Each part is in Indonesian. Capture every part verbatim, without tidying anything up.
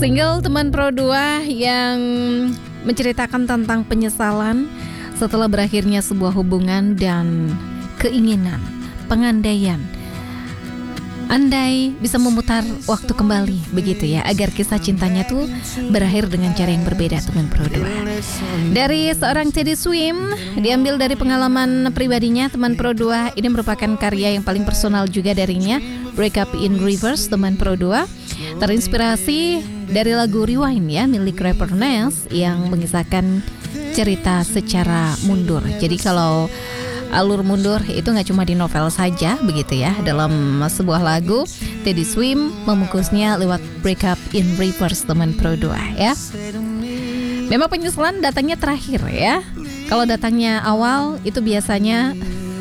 Single teman Pro dua yang menceritakan tentang penyesalan setelah berakhirnya sebuah hubungan dan keinginan, pengandaian. Andai bisa memutar waktu kembali begitu ya, agar kisah cintanya tuh berakhir dengan cara yang berbeda teman Pro dua. Dari seorang Teddy Swim, diambil dari pengalaman pribadinya teman Pro dua. Ini merupakan karya yang paling personal juga darinya, Break Up in Reverse teman Pro dua. Terinspirasi dari lagu Rewind ya, milik rapper Nas yang mengisahkan cerita secara mundur. Jadi kalau alur mundur itu nggak cuma di novel saja begitu ya. Dalam sebuah lagu, Teddy Swim membungkusnya lewat Break Up in Reverse teman Pro dua ya. Memang penyesalan datangnya terakhir ya. Kalau datangnya awal itu biasanya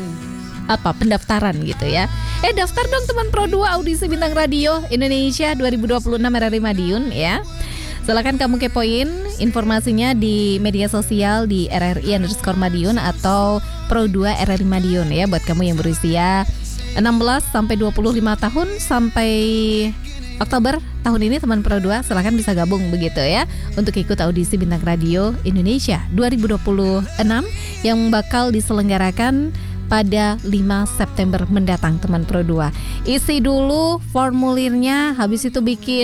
apa, pendaftaran gitu ya. Eh daftar dong teman Pro dua audisi Bintang Radio Indonesia dua ribu dua puluh enam R R I Madiun ya. Silakan kamu kepoin informasinya di media sosial di R R I underscore Madiun atau Pro dua R R I Madiun ya, buat kamu yang berusia enam belas sampai dua puluh lima tahun sampai Oktober tahun ini teman Pro dua, silakan bisa gabung begitu ya untuk ikut audisi Bintang Radio Indonesia dua ribu dua puluh enam yang bakal diselenggarakan pada lima September mendatang teman Pro dua. Isi dulu formulirnya, habis itu bikin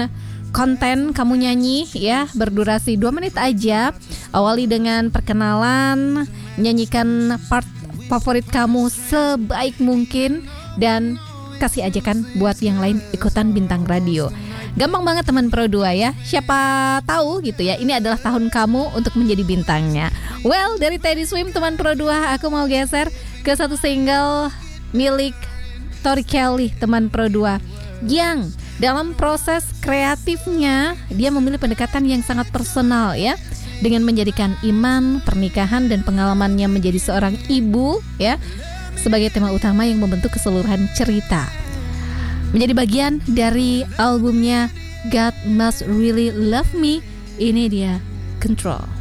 konten kamu nyanyi ya, berdurasi dua menit aja. Awali dengan perkenalan, nyanyikan part favorit kamu sebaik mungkin, dan kasih ajakan buat yang lain ikutan Bintang Radio. Gampang banget teman Pro dua ya. Siapa tahu gitu ya, ini adalah tahun kamu untuk menjadi bintangnya. Well, dari Teddy Swim teman Pro dua, aku mau geser ke satu single milik Tori Kelly teman Pro dua, yang dalam proses kreatifnya dia memilih pendekatan yang sangat personal ya, dengan menjadikan iman, pernikahan dan pengalamannya menjadi seorang ibu ya sebagai tema utama yang membentuk keseluruhan cerita. Menjadi bagian dari albumnya God Must Really Love Me. Ini dia Control.